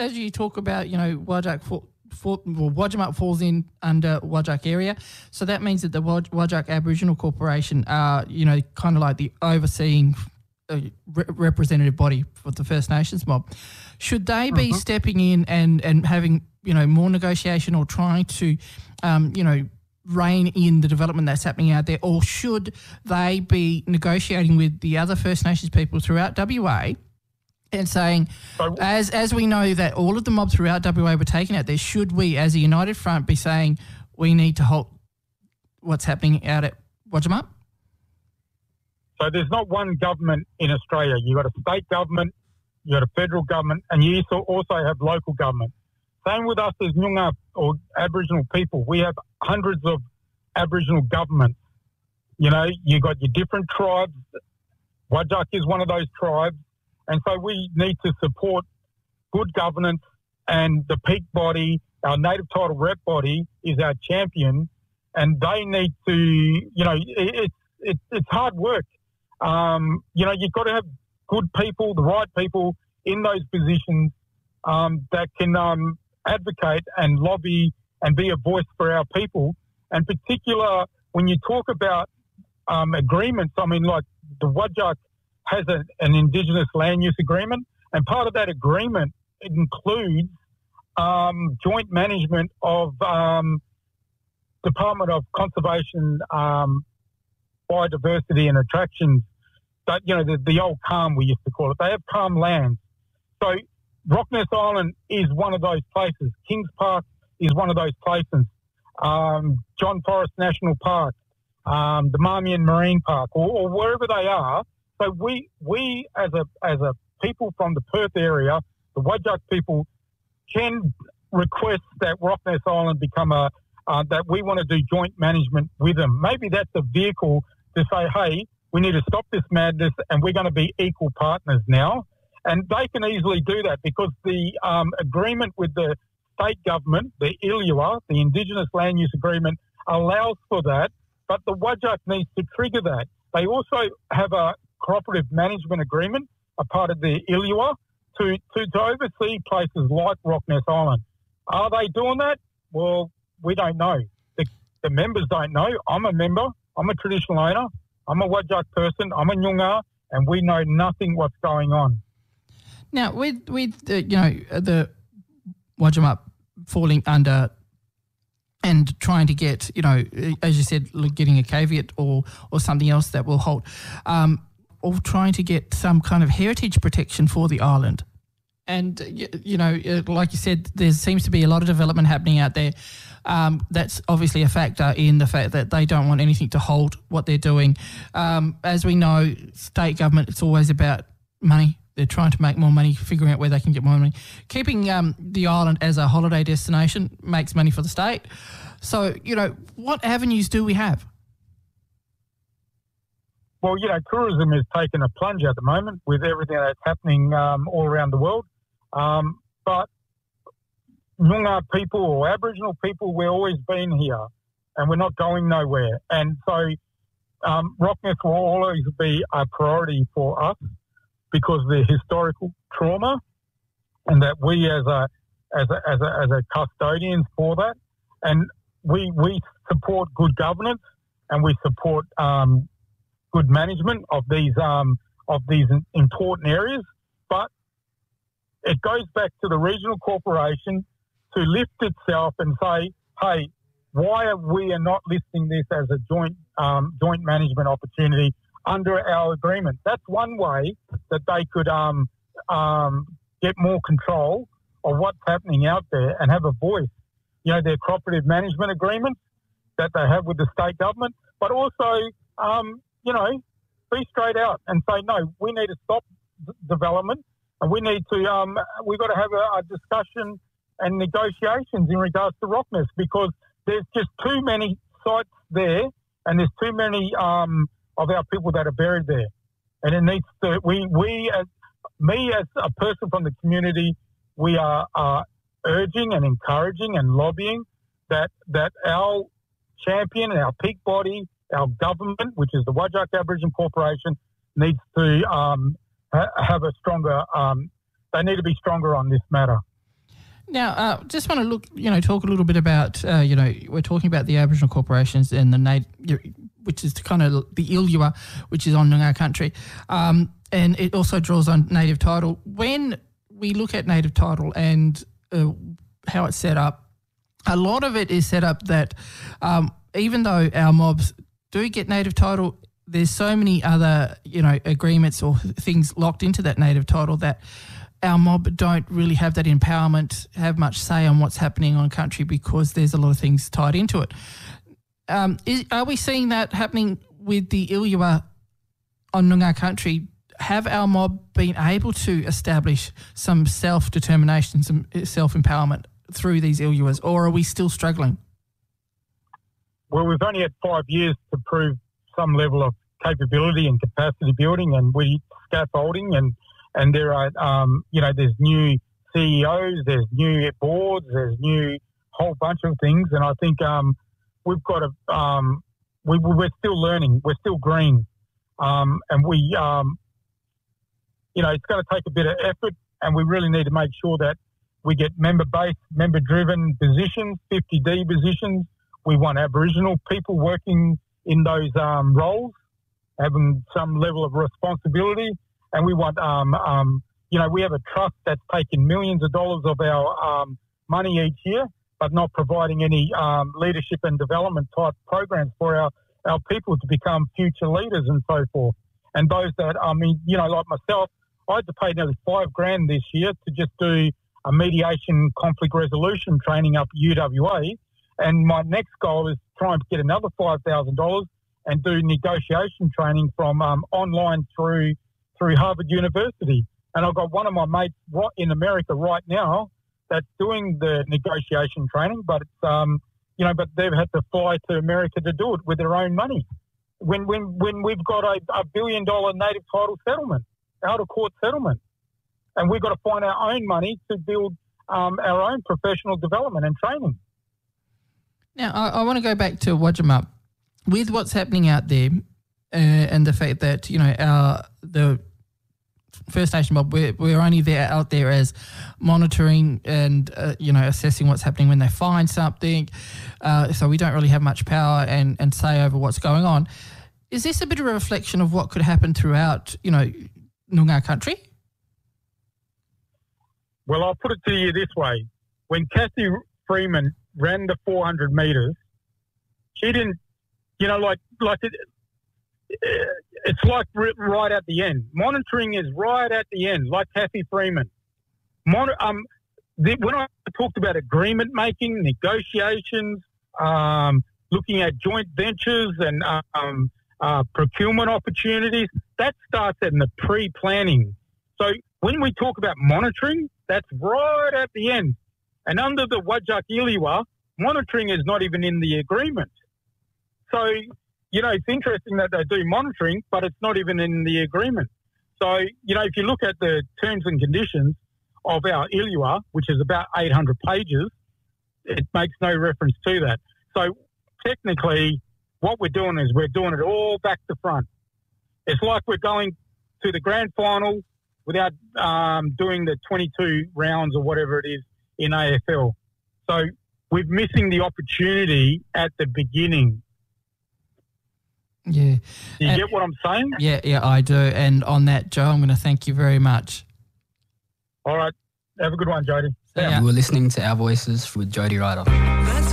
as you talk about, Whadjuk Wodgemup falls in under Whadjuk area, so that means that the Whadjuk Aboriginal Corporation are, kind of like the overseeing representative body for the First Nations mob. Should they be stepping in and having, more negotiation or trying to, rein in the development that's happening out there, or should they be negotiating with the other First Nations people throughout WA and saying, as we know that all of the mobs throughout WA were taken out there, should we as a united front be saying we need to halt what's happening out at Wodgemup? So there's not one government in Australia. You've got a state government, you've got a federal government, and you also have local government. Same with us as Noongar or Aboriginal people. We have hundreds of Aboriginal governments. You've got your different tribes. Whadjuk is one of those tribes. And so we need to support good governance, and the peak body, our native title rep body, is our champion, and they need to, it's hard work. You've got to have good people, the right people in those positions that can advocate and lobby and be a voice for our people. And particular, when you talk about agreements, like the Whadjuk has an Indigenous land use agreement, and part of that agreement includes joint management of Department of Conservation, Biodiversity and Attractions, but, the old CALM we used to call it. They have CALM lands. So Rockness Island is one of those places. Kings Park is one of those places. John Forrest National Park, the Marmion Marine Park, or wherever they are. So we as a people from the Perth area, the Whadjuk people, can request that Rockness Island become that we want to do joint management with them. Maybe that's a vehicle to say, hey, we need to stop this madness and we're going to be equal partners now. And they can easily do that because the agreement with the state government, the ILUA, the Indigenous Land Use Agreement, allows for that, but the Whadjuk needs to trigger that. They also have a cooperative management agreement, a part of the ILUA, to oversee places like Rockness Island. Are they doing that? Well, we don't know. The members don't know. I'm a member. I'm a traditional owner. I'm a Whadjuk person. I'm a Noongar, and we know nothing what's going on. Now, with the Wodgemup falling under and trying to get, as you said, getting a caveat or something else that will halt, or trying to get some kind of heritage protection for the island. And, like you said, there seems to be a lot of development happening out there. That's obviously a factor in the fact that they don't want anything to halt what they're doing. As we know, state government, it's always about money. They're trying to make more money, figuring out where they can get more money. Keeping the island as a holiday destination makes money for the state. So, what avenues do we have? Well, tourism is taking a plunge at the moment with everything that's happening all around the world. But Noongar people or Aboriginal people, we've always been here and we're not going nowhere. And so Rockness will always be a priority for us because of the historical trauma, and that we as a custodians for that, and we support good governance and we support good management of these important areas. But it goes back to the regional corporation to lift itself and say, hey, why are we not listing this as a joint management opportunity under our agreement? That's one way that they could get more control of what's happening out there and have a voice. Their cooperative management agreements that they have with the state government, but also, be straight out and say, no, we need to stop development, and we need to, we've got to have a discussion and negotiations in regards to Rockness, because there's just too many sites there and there's too many of our people that are buried there. And it needs to, me as a person from the community, we are urging and encouraging and lobbying that our champion, our peak body, our government, which is the Whadjuk Aboriginal Corporation, needs to have a stronger, they need to be stronger on this matter. Now, just want to talk a little bit about, we're talking about the Aboriginal corporations and the native, which is kind of the Ilua, which is on Noongar country, and it also draws on native title. When we look at native title and how it's set up, a lot of it is set up that even though our mobs do get native title, there's so many other, agreements or things locked into that native title that our mob don't really have that empowerment, have much say on what's happening on country because there's a lot of things tied into it. Are we seeing that happening with the Ilua on Noongar country? Have our mob been able to establish some self-determination, some self-empowerment through these Iluas, or are we still struggling? Well, we've only had 5 years to prove some level of capability and capacity building, and we scaffolding, and there are, there's new CEOs, there's new boards, there's new whole bunch of things, and I think we've got to, we're still learning, we're still green, and we, it's going to take a bit of effort, and we really need to make sure that we get member-based, member-driven positions, 50D positions. We want Aboriginal people working in those roles, having some level of responsibility. And we want, we have a trust that's taking millions of dollars of our money each year, but not providing any leadership and development type programs for our people to become future leaders and so forth. And those that, like myself, I had to pay nearly $5,000 this year to just do a mediation conflict resolution training up at UWA. And my next goal is trying to get another $5,000 and do negotiation training from online through Harvard University. And I've got one of my mates in America right now that's doing the negotiation training, but it's but they've had to fly to America to do it with their own money. When we've got a $1 billion native title settlement, out of court settlement, and we've got to find our own money to build our own professional development and training. Now, I want to go back to Wajamup with what's happening out there, and the fact that the First Nation mob, we're only out there as monitoring and assessing what's happening when they find something. So we don't really have much power and say over what's going on. Is this a bit of a reflection of what could happen throughout Noongar country? Well, I'll put it to you this way: when Kathy Freeman ran the 400 metres, she didn't, it's like right at the end. Monitoring is right at the end, like Kathy Freeman. When I talked about agreement making, negotiations, looking at joint ventures and procurement opportunities, that starts in the pre-planning. So when we talk about monitoring, that's right at the end. And under the Whadjuk Iliwa, monitoring is not even in the agreement. So, it's interesting that they do monitoring, but it's not even in the agreement. So, if you look at the terms and conditions of our Iliwa, which is about 800 pages, it makes no reference to that. So, technically, what we're doing is we're doing it all back to front. It's like we're going to the grand final without doing the 22 rounds or whatever it is in AFL. So we're missing the opportunity at the beginning. Yeah. Do you get what I'm saying? Yeah, I do. And on that, Joe, I'm going to thank you very much. All right. Have a good one, Jody. You were listening to Our Voices with Jody Ryder.